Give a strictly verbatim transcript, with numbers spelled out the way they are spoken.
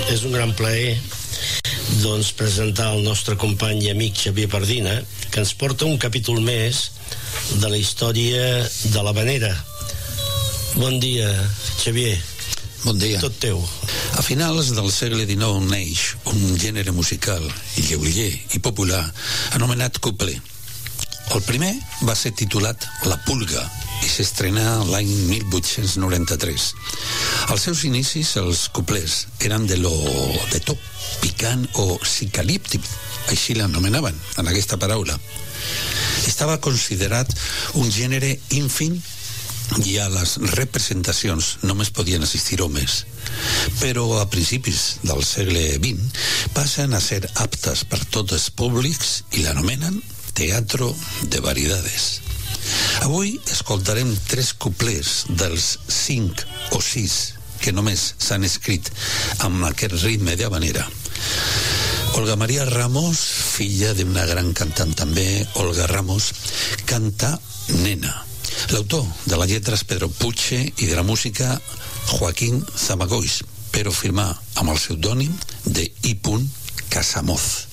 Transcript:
és un gran plaer doncs presentar el nostre company i amic Xavier Pardina, que ens porta un capítol més de la història de l'havanera. Bon dia, Xavier. Bon dia. Tot teu. A finals del segle dinou neix un gènere musical lleuger i popular anomenat couplet. El primer va ser titulat La Pulga i s'estrenà l'any mil vuit-cents noranta-tres. Als seus inicis, els couplets eren de lo de top, picant o psicalíptic, així l'anomenaven, en aquesta paraula. Estava considerat un gènere ínfim i a les representacions només podien assistir homes. Però a principis del segle vint passen a ser aptes per tots els públics i l'anomenen teatro de variedades. Avui escoltarem tres couplets dels cinc o sis que només s'han escrit amb aquest ritme d'havanera. Olga María Ramos, filla d'una gran cantant també, Olga Ramos, canta Nena. L'autor de la lletra és Pedro Puche i de la música Joaquín Zamagois, però firmà amb el pseudònim de I. Casamoz.